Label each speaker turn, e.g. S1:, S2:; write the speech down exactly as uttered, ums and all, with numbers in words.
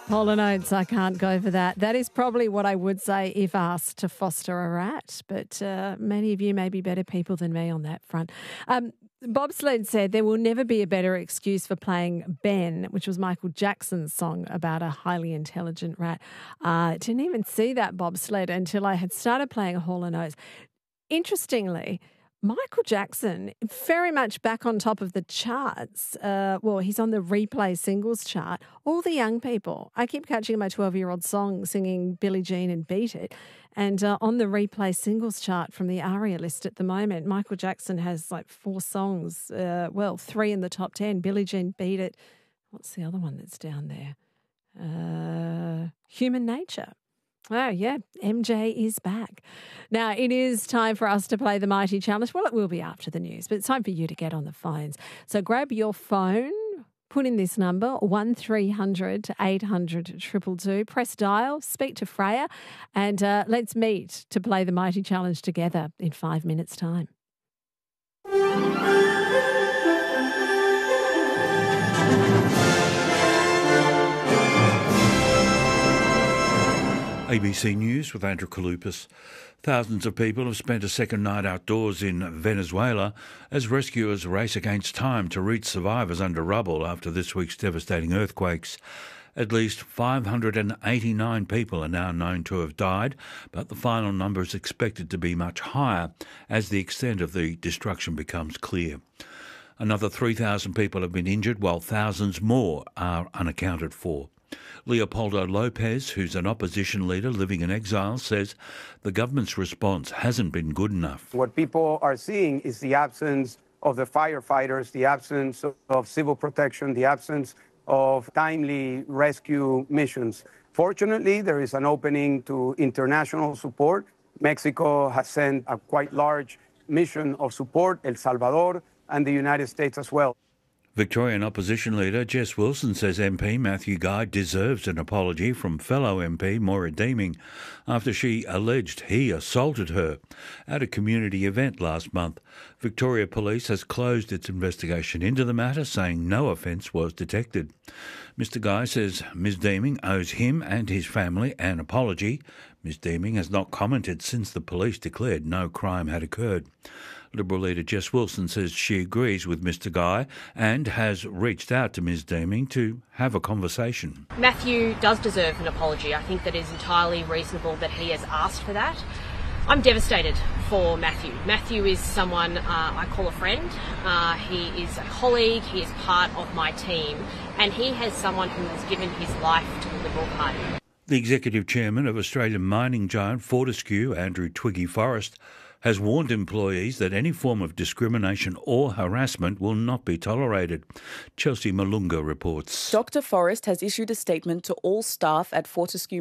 S1: Hall and Oates, I can't go for that. That is probably what I would say if asked to foster a rat, but uh, many of you may be better people than me on that front. Um, Bobsled said there will never be a better excuse for playing Ben, which was Michael Jackson's song about a highly intelligent rat. I uh, didn't even see that Bobsled until I had started playing Hall and Oates. Interestingly, Michael Jackson, very much back on top of the charts. Uh, well, he's on the replay singles chart. All the young people, I keep catching my twelve-year-old song singing Billie Jean and Beat It. And uh, on the replay singles chart from the ARIA list at the moment, Michael Jackson has like four songs. Uh, well, three in the top ten. Billie Jean, Beat It. What's the other one that's down there? Uh, Human Nature. Oh, yeah, M J is back. Now, it is time for us to play the Mighty Challenge. Well, it will be after the news, but it's time for you to get on the phones. So grab your phone, put in this number, one three hundred eight hundred two two two, press dial, speak to Freya, and uh, let's meet to play the Mighty Challenge together in five minutes' time.
S2: A B C News with Andrew Kalupas. Thousands of people have spent a second night outdoors in Venezuela as rescuers race against time to reach survivors under rubble after this week's devastating earthquakes. At least five hundred eighty-nine people are now known to have died, but the final number is expected to be much higher as the extent of the destruction becomes clear. Another three thousand people have been injured, while thousands more are unaccounted for. Leopoldo Lopez, who's an opposition leader living in exile, says the government's response hasn't been good enough.
S3: What people are seeing is the absence of the firefighters, the absence of civil protection, the absence of timely rescue missions. Fortunately, there is an opening to international support. Mexico has sent a quite large mission of support, El Salvador, and the United States as well.
S2: Victorian opposition leader Jess Wilson says M P Matthew Guy deserves an apology from fellow M P Maura Deeming after she alleged he assaulted her at a community event last month. Victoria Police has closed its investigation into the matter, saying no offence was detected. Mister Guy says Miz Deeming owes him and his family an apology. Miz Deeming has not commented since the police declared no crime had occurred. Liberal leader Jess Wilson says she agrees with Mister Guy and has reached out to Miz Deeming to have a conversation.
S4: Matthew does deserve an apology. I think that is entirely reasonable that he has asked for that. I'm devastated for Matthew. Matthew is someone uh, I call a friend. Uh, he is a colleague, he is part of my team, and he has someone who has given his life to the Liberal Party.
S2: The executive chairman of Australian mining giant Fortescue, Andrew Twiggy Forrest, has warned employees that any form of discrimination or harassment will not be tolerated. Chelsea Malunga reports.
S5: Doctor Forrest has issued a statement to all staff at Fortescue